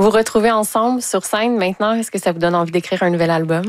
Vous retrouvez ensemble sur scène maintenant. Est-ce que ça vous donne envie d'écrire un nouvel album?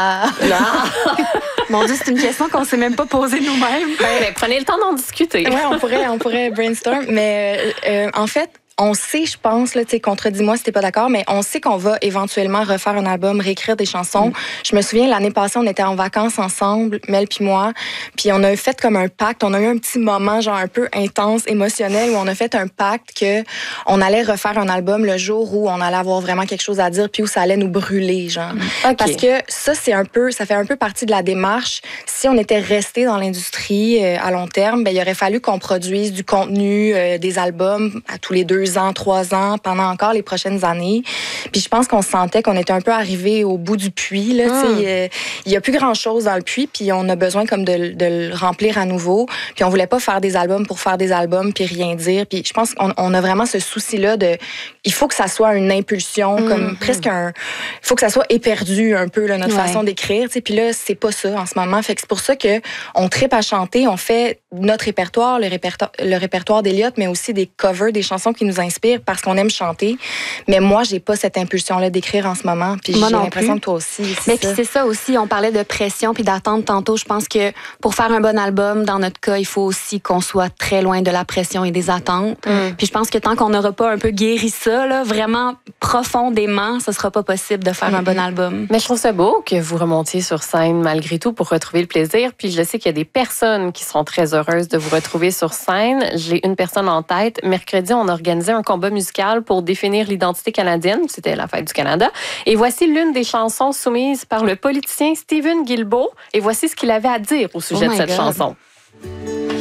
Mon Dieu, c'est une question qu'on ne s'est même pas posée nous-mêmes. Ben, prenez le temps d'en discuter. Ouais, on pourrait brainstorm. Mais en fait, on sait, je pense, là, contredis-moi si t'es pas d'accord, mais on sait qu'on va éventuellement refaire un album, réécrire des chansons. Je me souviens, l'année passée, on était en vacances ensemble, Mel puis moi, puis on a fait comme un pacte. On a eu un petit moment, genre un peu intense, émotionnel, où on a fait un pacte que on allait refaire un album le jour où on allait avoir vraiment quelque chose à dire, puis où ça allait nous brûler, genre. Okay. Parce que ça fait un peu partie de la démarche. Si on était resté dans l'industrie à long terme, ben il aurait fallu qu'on produise du contenu, des albums à tous les 2 ans, 3 ans, pendant encore les prochaines années. Puis je pense qu'on sentait qu'on était un peu arrivé au bout du puits. Là, il y a plus grand-chose dans le puits, puis on a besoin comme de le remplir à nouveau. Puis on voulait pas faire des albums pour faire des albums puis rien dire. Puis je pense qu'on a vraiment ce souci-là de... Il faut que ça soit une impulsion, comme presque un... Il faut que ça soit éperdu un peu, là, notre façon d'écrire. Puis là, c'est pas ça en ce moment. Fait que c'est pour ça qu'on trippe à chanter. On fait notre répertoire, le répertoire d'Eliott, mais aussi des covers, des chansons qui nous inspirent parce qu'on aime chanter. Mais moi, j'ai pas cette impulsion-là d'écrire en ce moment. Puis j'ai l'impression que toi aussi. Mais puis c'est ça aussi, on parlait de pression puis d'attente tantôt. Je pense que pour faire un bon album, dans notre cas, il faut aussi qu'on soit très loin de la pression et des attentes. Puis je pense que tant qu'on n'aura pas un peu guéri ça, là, vraiment profondément, ce sera pas possible de faire un bon album. Mais je trouve ça beau que vous remontiez sur scène malgré tout pour retrouver le plaisir. Puis je sais qu'il y a des personnes qui seront très heureuses de vous retrouver sur scène. J'ai une personne en tête. Mercredi, on a organisé un combat musical pour définir l'identité canadienne. C'était la fête du Canada. Et voici l'une des chansons soumises par le politicien Stephen Guilbeault. Et voici ce qu'il avait à dire au sujet de cette chanson.